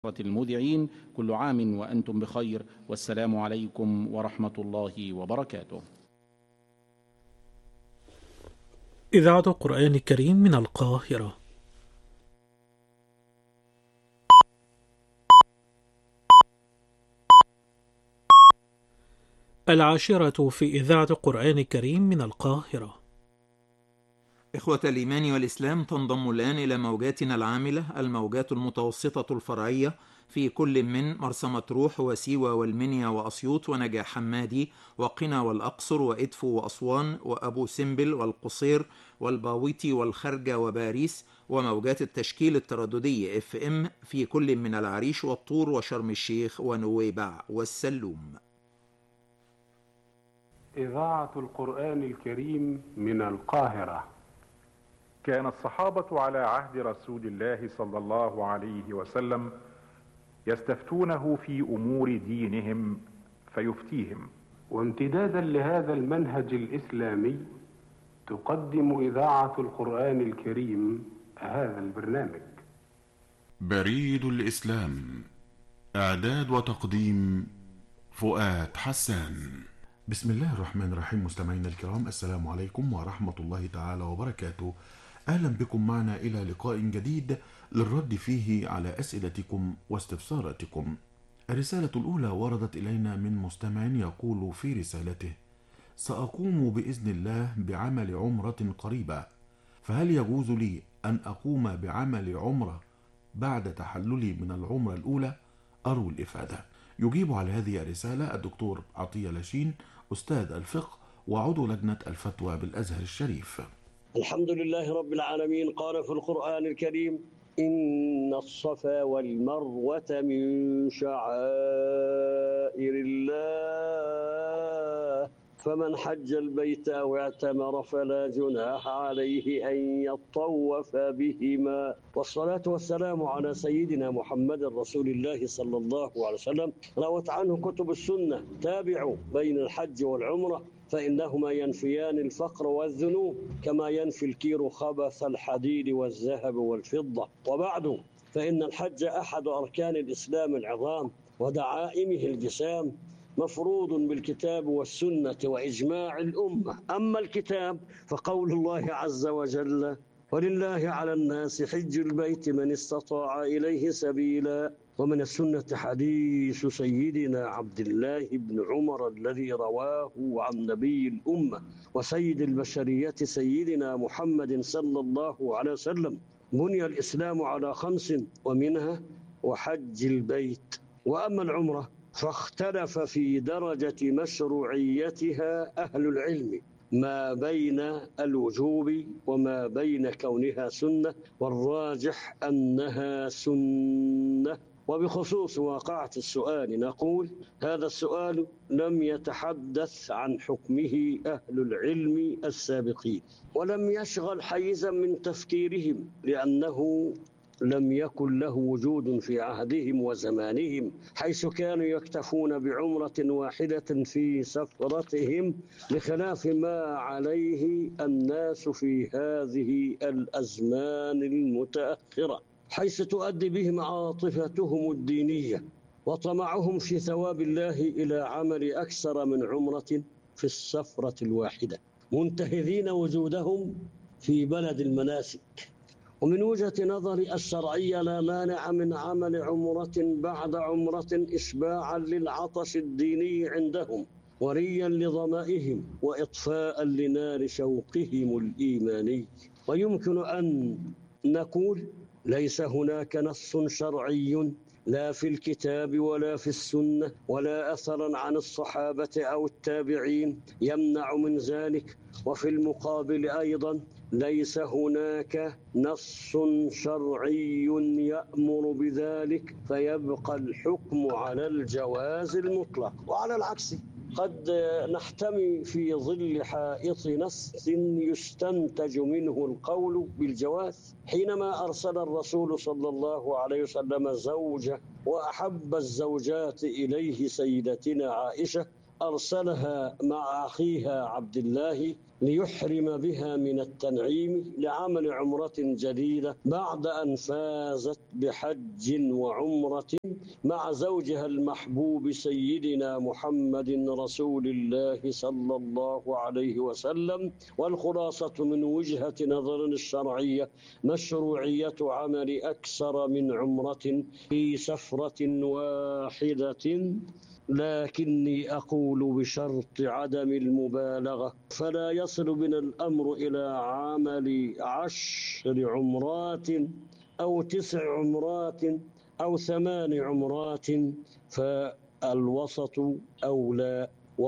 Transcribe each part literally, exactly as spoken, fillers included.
المذيعين. كل عام وأنتم بخير، والسلام عليكم ورحمة الله وبركاته. إذاعة القرآن الكريم من القاهرة. العاشرة في إذاعة القرآن الكريم من القاهرة. إخوة الإيمان والإسلام، تنضم الآن إلى موجاتنا العاملة الموجات المتوسطة الفرعية في كل من مرسى مطروح وسيوة والمنيا وأسيوط ونجع حمادي وقنا والأقصر وإدفو وأسوان وأبو سمبل والقصير والباويتي والخرجة وباريس، وموجات التشكيل الترددي اف ام في كل من العريش والطور وشرم الشيخ ونويبع والسلوم. إذاعة القرآن الكريم من القاهرة. كان الصحابة على عهد رسول الله صلى الله عليه وسلم يستفتونه في أمور دينهم فيفتيهم، وامتدادا لهذا المنهج الإسلامي تقدم إذاعة القرآن الكريم هذا البرنامج. بريد الإسلام، إعداد وتقديم فؤاد حسان. بسم الله الرحمن الرحيم. مستمعينا الكرام، السلام عليكم ورحمة الله تعالى وبركاته. أهلا بكم معنا إلى لقاء جديد للرد فيه على أسئلتكم واستفساراتكم. الرسالة الأولى وردت إلينا من مستمع يقول في رسالته: سأقوم بإذن الله بعمل عمرة قريبة، فهل يجوز لي أن أقوم بعمل عمرة بعد تحللي من العمرة الأولى؟ أرجو الإفادة. يجيب على هذه الرسالة الدكتور عطية لاشين، أستاذ الفقه وعضو لجنة الفتوى بالأزهر الشريف. الحمد لله رب العالمين. قال في القرآن الكريم: إن الصفا والمروة من شعائر الله، فمن حج البيت أو اعتمر فلا جناح عليه أن يطوف بهما. والصلاة والسلام على سيدنا محمد رسول الله صلى الله عليه وسلم. روت عنه كتب السنة: تابعوا بين الحج والعمرة فإنهما ينفيان الفقر والذنوب كما ينفي الكير خبث الحديد والذهب والفضة. وبعد، فإن الحج أحد أركان الإسلام العظام ودعائمه الجسام، مفروض بالكتاب والسنة وإجماع الأمة. أما الكتاب فقول الله عز وجل: ولله على الناس حج البيت من استطاع إليه سبيلا. ومن السنة حديث سيدنا عبد الله بن عمر الذي رواه عن نبي الأمة وسيد البشرية سيدنا محمد صلى الله عليه وسلم: بني الإسلام على خمس ومنها وحج البيت. وأما العمرة فاختلف في درجة مشروعيتها أهل العلم ما بين الوجوب وما بين كونها سنة، والراجح أنها سنة. وبخصوص واقعة السؤال نقول: هذا السؤال لم يتحدث عن حكمه أهل العلم السابقين، ولم يشغل حيزا من تفكيرهم، لأنه لم يكن له وجود في عهدهم وزمانهم، حيث كانوا يكتفون بعمرة واحدة في سفرتهم، بخلاف ما عليه الناس في هذه الأزمان المتأخرة، حيث تؤدي بهم عاطفتهم الدينية وطمعهم في ثواب الله إلى عمل أكثر من عمرة في السفرة الواحدة، منتهزين وجودهم في بلد المناسك. ومن وجهة نظري الشرعية لا مانع من عمل عمرة بعد عمرة إشباعا للعطش الديني عندهم، وريا لظمائهم، وإطفاء لنار شوقهم الإيماني. ويمكن أن نقول: ليس هناك نص شرعي لا في الكتاب ولا في السنة ولا أثرا عن الصحابة أو التابعين يمنع من ذلك. وفي المقابل أيضا ليس هناك نص شرعي يأمر بذلك، فيبقى الحكم على الجواز المطلق. وعلى العكس، قد نحتمي في ظل حائط نص يستنتج منه القول بالجواز. حينما أرسل الرسول صلى الله عليه وسلم زوجة وأحب الزوجات إليه سيدتنا عائشة، أرسلها مع أخيها عبد الله ليحرم بها من التنعيم لعمل عمرة جديدة بعد أن فازت بحج وعمرة مع زوجها المحبوب سيدنا محمد رسول الله صلى الله عليه وسلم. والخلاصة من وجهة نظر الشرعية مشروعية عمل أكثر من عمرة في سفرة واحدة، لكني أقول بشرط عدم المبالغة، فلا يصل بنا الأمر إلى عمل عشر عمرات أو تسع عمرات أو ثمان عمرات، فالوسط أولى،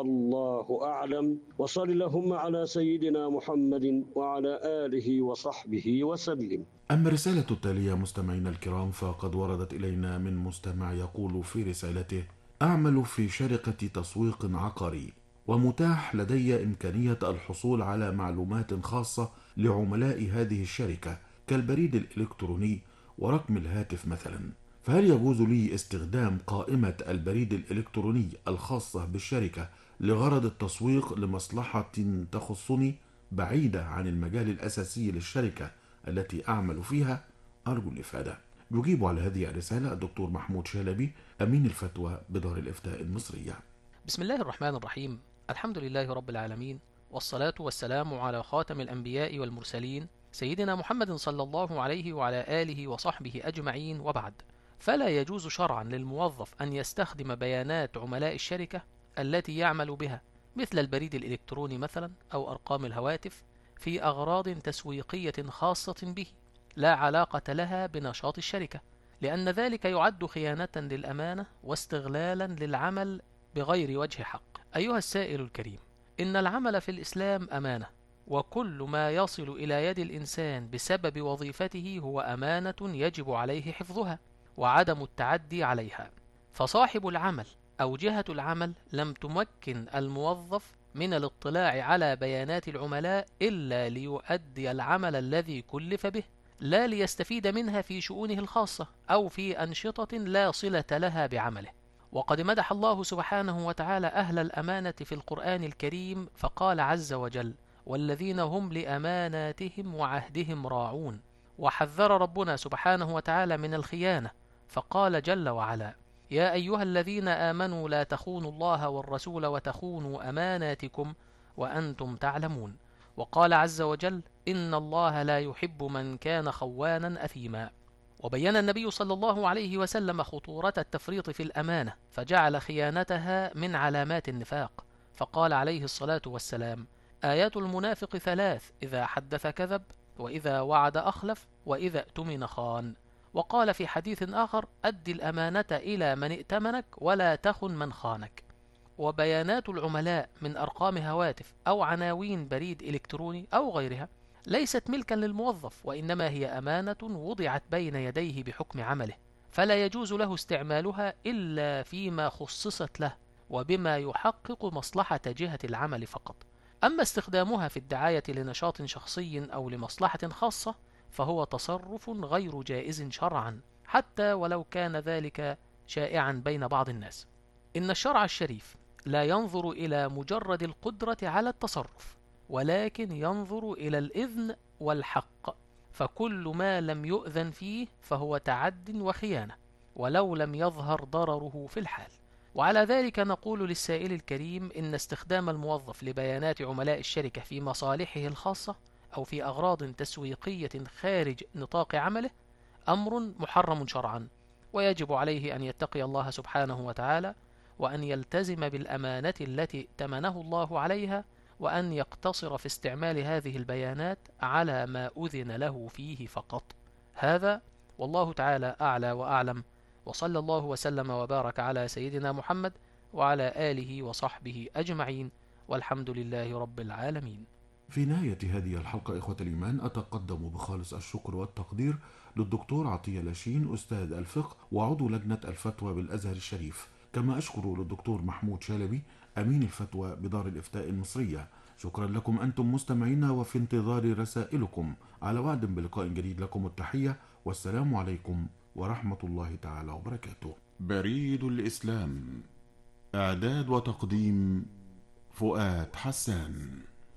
والله أعلم. وصل اللهم على سيدنا محمد وعلى آله وصحبه وسلم. أما الرسالة التالية مستمعينا الكرام فقد وردت إلينا من مستمع يقول في رسالته: أعمل في شركة تسويق عقاري، ومتاح لدي إمكانية الحصول على معلومات خاصة لعملاء هذه الشركة كالبريد الإلكتروني ورقم الهاتف مثلا، فهل يجوز لي استخدام قائمة البريد الإلكتروني الخاصة بالشركة لغرض التسويق لمصلحة تخصني بعيدة عن المجال الأساسي للشركة التي أعمل فيها؟ أرجو الإفادة. يجيب على هذه الرسالة الدكتور محمود شلبي، أمين الفتوى بدار الإفتاء المصرية. بسم الله الرحمن الرحيم. الحمد لله رب العالمين، والصلاة والسلام على خاتم الأنبياء والمرسلين سيدنا محمد صلى الله عليه وعلى آله وصحبه أجمعين، وبعد. فلا يجوز شرعا للموظف أن يستخدم بيانات عملاء الشركة التي يعمل بها مثل البريد الإلكتروني مثلا أو أرقام الهواتف في أغراض تسويقية خاصة به لا علاقة لها بنشاط الشركة، لأن ذلك يعد خيانة للأمانة واستغلالا للعمل بغير وجه حق. أيها السائل الكريم، إن العمل في الإسلام أمانة، وكل ما يصل إلى يد الإنسان بسبب وظيفته هو أمانة يجب عليه حفظها وعدم التعدي عليها. فصاحب العمل أو جهة العمل لم تمكن الموظف من الاطلاع على بيانات العملاء إلا ليؤدي العمل الذي كلف به، لا ليستفيد منها في شؤونه الخاصة أو في أنشطة لا صلة لها بعمله. وقد مدح الله سبحانه وتعالى أهل الأمانة في القرآن الكريم فقال عز وجل: والذين هم لأماناتهم وعهدهم راعون. وحذر ربنا سبحانه وتعالى من الخيانة فقال جل وعلا: يا أيها الذين آمنوا لا تخونوا الله والرسول وتخونوا أماناتكم وأنتم تعلمون. وقال عز وجل: إن الله لا يحب من كان خوانا أثيما. وبين النبي صلى الله عليه وسلم خطورة التفريط في الأمانة فجعل خيانتها من علامات النفاق، فقال عليه الصلاة والسلام: آيات المنافق ثلاث: إذا حدث كذب، وإذا وعد أخلف، وإذا اؤتمن خان. وقال في حديث آخر: أد الأمانة إلى من ائتمنك ولا تخن من خانك. وبيانات العملاء من أرقام هواتف أو عناوين بريد إلكتروني أو غيرها ليست ملكا للموظف، وإنما هي أمانة وضعت بين يديه بحكم عمله، فلا يجوز له استعمالها إلا فيما خصصت له وبما يحقق مصلحة جهة العمل فقط. أما استخدامها في الدعاية لنشاط شخصي أو لمصلحة خاصة فهو تصرف غير جائز شرعا، حتى ولو كان ذلك شائعا بين بعض الناس. إن الشرع الشريف لا ينظر إلى مجرد القدرة على التصرف، ولكن ينظر إلى الإذن والحق، فكل ما لم يؤذن فيه فهو تعد وخيانة ولو لم يظهر ضرره في الحال. وعلى ذلك نقول للسائل الكريم إن استخدام الموظف لبيانات عملاء الشركة في مصالحه الخاصة أو في أغراض تسويقية خارج نطاق عمله أمر محرم شرعا، ويجب عليه أن يتقي الله سبحانه وتعالى وأن يلتزم بالأمانة التي ائتمنه الله عليها، وأن يقتصر في استعمال هذه البيانات على ما أذن له فيه فقط. هذا والله تعالى أعلى وأعلم، وصلى الله وسلم وبارك على سيدنا محمد وعلى آله وصحبه أجمعين، والحمد لله رب العالمين. في نهاية هذه الحلقة إخوة الإيمان أتقدم بخالص الشكر والتقدير للدكتور عطية لاشين أستاذ الفقه وعضو لجنة الفتوى بالأزهر الشريف، كما أشكر للدكتور محمود شلبي أمين الفتوى بدار الإفتاء المصرية. شكرا لكم أنتم مستمعينا، وفي انتظار رسائلكم. على وعد بلقاء جديد، لكم التحية والسلام عليكم ورحمة الله تعالى وبركاته. بريد الإسلام، إعداد وتقديم فؤاد حسان.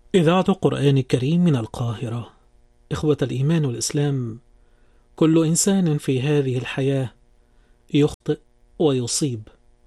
إذاعة قرآن كريم من القاهرة. إخوة الإيمان والإسلام، كل إنسان في هذه الحياة يخطئ ويصيب،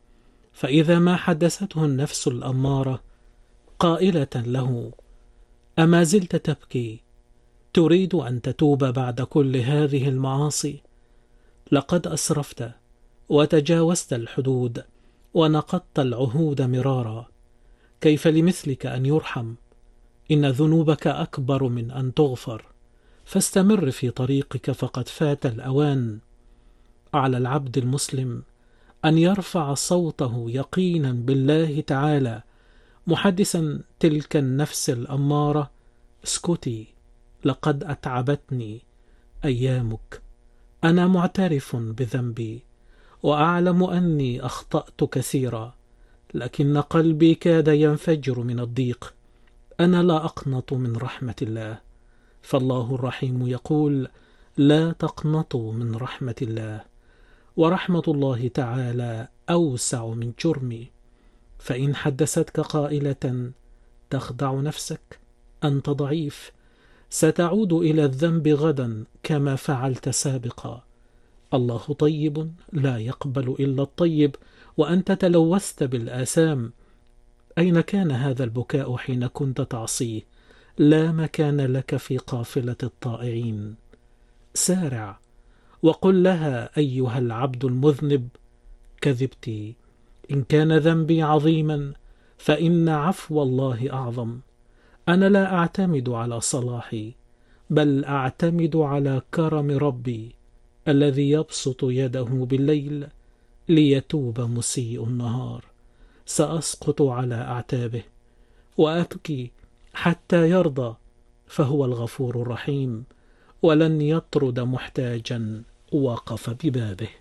فإذا ما حدثته النفس الأمارة قائلة له: أما زلت تبكي، تريد أن تتوب بعد كل هذه المعاصي؟ لقد أسرفت وتجاوزت الحدود ونقضت العهود مرارا، كيف لمثلك أن يرحم؟ إن ذنوبك أكبر من أن تغفر، فاستمر في طريقك فقد فات الأوان. على العبد المسلم أن يرفع صوته يقينا بالله تعالى، محدثا تلك النفس الأمارة: اسكتي، لقد أتعبتني أيامك، أنا معترف بذنبي وأعلم أني أخطأت كثيرا، لكن قلبي كاد ينفجر من الضيق، أنا لا أقنط من رحمة الله، فالله الرحيم يقول: لا تقنطوا من رحمة الله، ورحمة الله تعالى أوسع من جرمي. فإن حدثتك قائلة: تخدع نفسك، أنت ضعيف، ستعود إلى الذنب غدا كما فعلت سابقا. الله طيب لا يقبل إلا الطيب، وأنت تلوثت بالآثام. أين كان هذا البكاء حين كنت تعصيه؟ لا مكان لك في قافلة الطائعين. سارع وقل لها أيها العبد المذنب: كذبت، إن كان ذنبي عظيما فإن عفو الله أعظم. أنا لا أعتمد على صلاحي، بل أعتمد على كرم ربي الذي يبسط يده بالليل ليتوب مسيء النهار. سأسقط على أعتابه وأبكي حتى يرضى، فهو الغفور الرحيم، ولن يطرد محتاجا وقف ببابه.